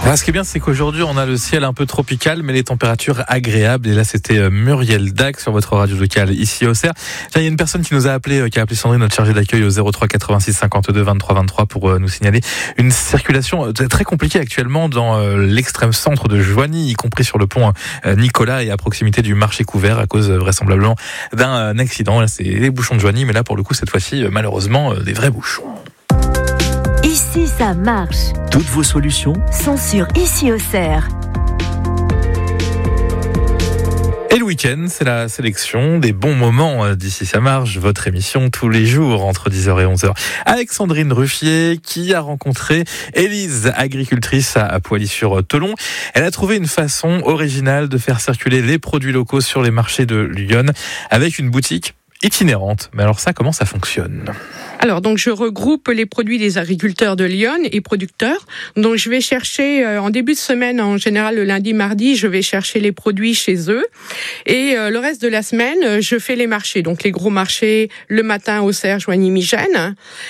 Ce qui est bien, c'est qu'aujourd'hui, on a le ciel un peu tropical, mais les températures agréables. Et là, c'était Muriel Dac sur votre radio locale ici au Cerf. Il y a une personne qui nous a appelé, qui a appelé Sandrine, notre chargée d'accueil, au 03 86 52 23 23 pour nous signaler une circulation très compliquée actuellement dans l'extrême centre de Joigny, y compris sur le pont Nicolas et à proximité du marché couvert à cause vraisemblablement d'un accident. Là, c'est les bouchons de Joigny, mais là, pour le coup, cette fois-ci, malheureusement, des vrais bouchons. Ici, ça marche. Toutes vos solutions sont sur Ici au Cerf. Et le week-end, c'est la sélection des bons moments d'Ici ça marche, votre émission tous les jours entre 10h et 11h. Avec Sandrine Ruffier qui a rencontré Élise, agricultrice à Poilly-sur-Tholon. Elle a trouvé une façon originale de faire circuler les produits locaux sur les marchés de Lyon avec une boutique itinérante. Mais alors ça, comment ça fonctionne ? Alors, donc, je regroupe les produits des agriculteurs de Lyon et producteurs. Donc, je vais chercher, en début de semaine, en général, le lundi, mardi, je vais chercher les produits chez eux. Et le reste de la semaine, je fais les marchés. Donc, les gros marchés, le matin au Cerf, Joigny-Migène.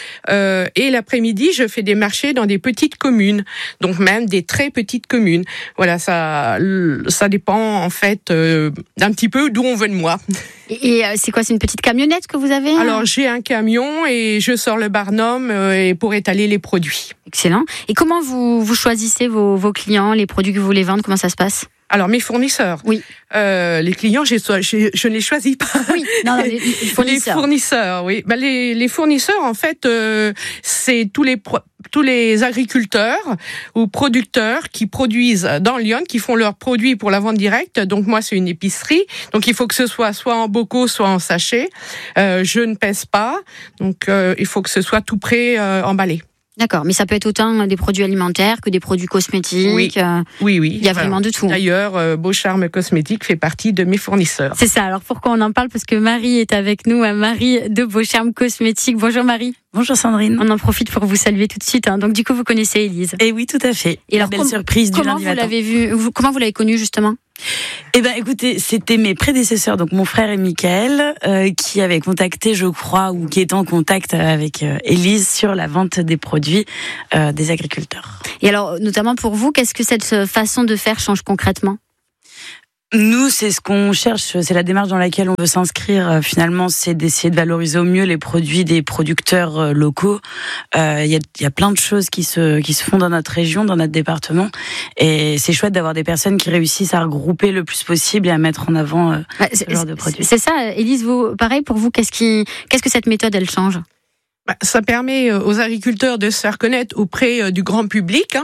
Et l'après-midi, je fais des marchés dans des petites communes. Donc, même des très petites communes. Voilà, ça dépend, en fait, d'un petit peu d'où on veut de moi. Et c'est quoi, c'est une petite camionnette que vous avez ? Alors, j'ai un camion et je sors le barnum pour étaler les produits. Excellent. Et comment vous choisissez vos clients, les produits que vous voulez vendre ? Comment ça se passe ? Alors, mes fournisseurs. Oui. Les clients, je ne les choisis pas. Oui, non, les fournisseurs. Les fournisseurs, oui. Les fournisseurs, en fait, c'est tous les agriculteurs ou producteurs qui produisent dans Lyon, qui font leurs produits pour la vente directe. Donc, moi, c'est une épicerie. Donc, il faut que ce soit en bocaux, soit en sachet. Je ne pèse pas. Donc, il faut que ce soit tout prêt, emballé. D'accord, mais ça peut être autant des produits alimentaires que des produits cosmétiques. Oui. Il y a vraiment de tout. D'ailleurs, Beau Charme Cosmétique fait partie de mes fournisseurs. C'est ça. Alors pourquoi on en parle ? Parce que Marie est avec nous, Marie de Beau Charme Cosmétique. Bonjour Marie. Bonjour Sandrine. On en profite pour vous saluer tout de suite. Donc du coup, vous connaissez Élise. Eh oui, tout à fait. Et alors, belle surprise du lundi matin. Comment vous l'avez connue justement ? Eh ben, écoutez, c'était mes prédécesseurs, donc mon frère et Mickaël, qui avaient contacté, je crois, ou qui étaient en contact avec Élise sur la vente des produits des agriculteurs. Et alors, notamment pour vous, qu'est-ce que cette façon de faire change concrètement ? Nous, c'est ce qu'on cherche, c'est la démarche dans laquelle on veut s'inscrire. Finalement, c'est d'essayer de valoriser au mieux les produits des producteurs locaux. Il y a plein de choses qui se font dans notre région, dans notre département, et c'est chouette d'avoir des personnes qui réussissent à regrouper le plus possible et à mettre en avant ce genre de produits. C'est ça, Élise. Vous, pareil pour vous, qu'est-ce que cette méthode elle change ? Ça permet aux agriculteurs de se faire connaître auprès du grand public.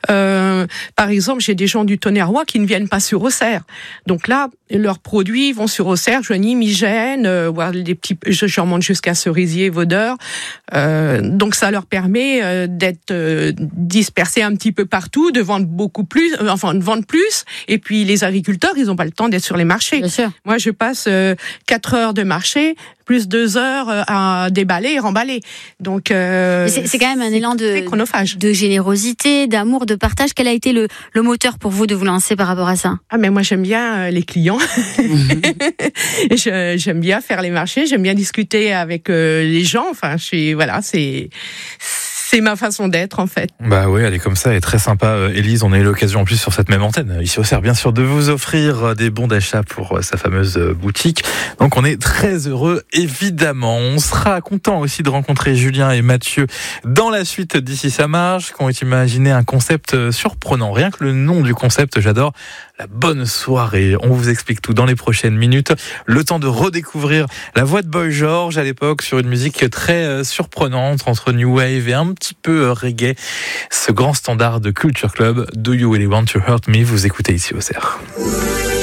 Par exemple, j'ai des gens du Tonnerrois qui ne viennent pas sur Auxerre. Donc là, leurs produits vont sur Auxerre, Joigny, Migène, voire des petits, je remonte jusqu'à Cerisier, Vaudeur. Donc ça leur permet d'être dispersés un petit peu partout, de vendre beaucoup plus, de vendre plus. Et puis les agriculteurs, ils n'ont pas le temps d'être sur les marchés. Bien sûr. Moi, je passe 4 heures de marché, plus 2 heures à déballer et remballer. Donc c'est quand même un élan de générosité, d'amour, de partage. Quel a été le moteur pour vous de vous lancer par rapport à ça ? Ah mais moi j'aime bien les clients. J'aime bien faire les marchés, j'aime bien discuter avec les gens. Enfin, c'est ma façon d'être en fait. Bah oui, elle est comme ça, elle est très sympa. Élise, on a eu l'occasion en plus sur cette même antenne, ici au Cerf, bien sûr, de vous offrir des bons d'achat pour sa fameuse boutique. Donc on est très heureux, évidemment. On sera content aussi de rencontrer Julien et Mathieu dans la suite d'Ici ça marche, qui ont imaginé un concept surprenant. Rien que le nom du concept, j'adore. La bonne soirée. On vous explique tout dans les prochaines minutes. Le temps de redécouvrir la voix de Boy George à l'époque sur une musique très surprenante entre New Wave et un petit peu reggae. Ce grand standard de Culture Club, Do You Really Want to Hurt Me, vous écoutez ici au Cerf.